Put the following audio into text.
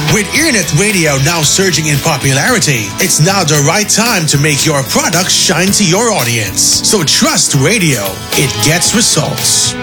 With internet radio now surging in popularity, it's now the right time to make your product shine to your audience. So trust radio. It gets results.